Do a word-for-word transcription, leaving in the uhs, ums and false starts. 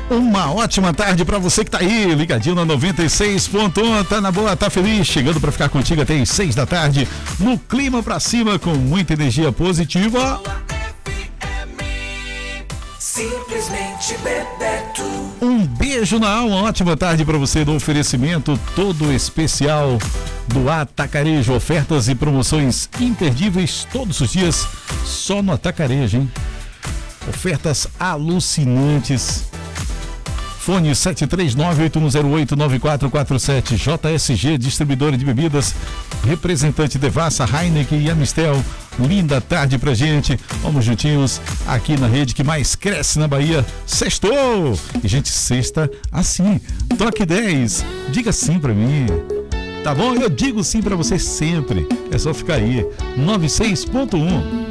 Uma ótima tarde pra você que tá aí, ligadinho na noventa e seis ponto um, tá na boa, tá feliz, chegando pra ficar contigo até as seis da tarde, no clima pra cima, com muita energia positiva. Simplesmente Bebeto. Um beijo na alma, ótima tarde pra você, do oferecimento todo especial do Atacarejo, ofertas e promoções imperdíveis todos os dias, só no Atacarejo, hein? Ofertas alucinantes. Fone sete três nove, oito um zero oito, nove quatro quatro sete. J S G, distribuidora de bebidas, representante Devassa, Heineken e Amistel. Linda tarde pra gente. Vamos juntinhos aqui na rede que mais cresce na Bahia. Sextou! E gente, sexta assim. Toque dez. Diga sim pra mim. Tá bom? Eu digo sim pra você sempre. É só ficar aí. noventa e seis ponto um.